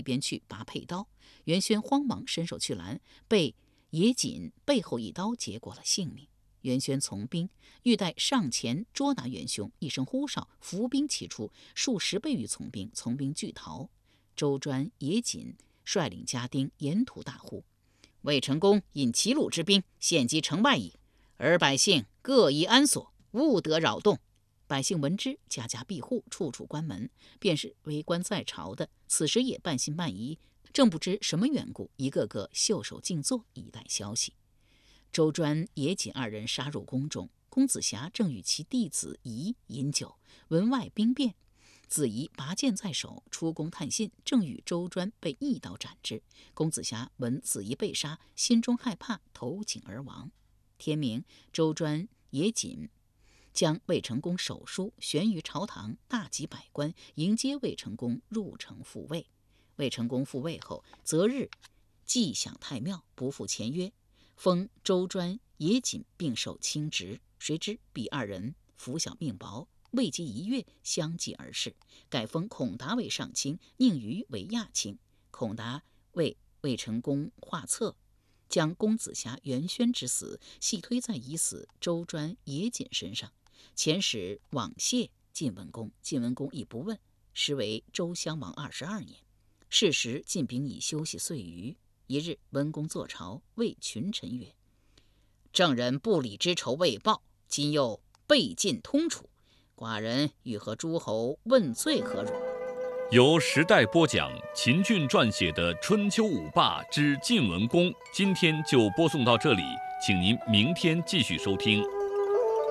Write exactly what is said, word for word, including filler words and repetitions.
边去拔佩刀。元轩慌忙伸手去拦，被野锦背后一刀结果了性命。元轩从兵，欲待上前捉拿元凶，一声呼哨，伏兵齐出，数十倍于从兵，从兵俱逃。周专、野锦率领家丁沿途大呼：魏成功引齐鲁之兵陷击城外矣，而百姓各宜安所，勿得扰动。百姓闻之，家家闭户，处处关门，便是为官在朝的，此时也半信半疑，正不知什么缘故，一个个袖手静坐，以待消息。周专、野锦二人杀入宫中，公子瑕正与其弟子仪饮酒，闻外兵变，子仪拔剑在手，出宫探信，正与周专被一刀斩之。公子瑕闻子仪被杀，心中害怕，投井而亡。天明，周专、野锦将魏成功手书悬于朝堂，大集百官迎接魏成功入城复位。魏成功复位后，择日祭享太庙，不负前约，封周专、野锦并受卿职。谁知彼二人拂晓命薄，未及一月，相继而逝，改封孔达为上卿，宁于为亚卿。孔达为魏成功画策，将公子瑕、元轩之死细推在已死周专、野锦身上。遣使往谢晋文公，晋文公亦不问。时为周襄王二十二年。是时晋兵已休息岁余。一日，文公坐朝，谓群臣曰：郑人不礼之仇未报，今又背晋通楚，寡人欲和诸侯问罪何如？ 由时代播讲秦俊撰写的《春秋五霸之晋文公》，今天就播送到这里，请您明天继续收听。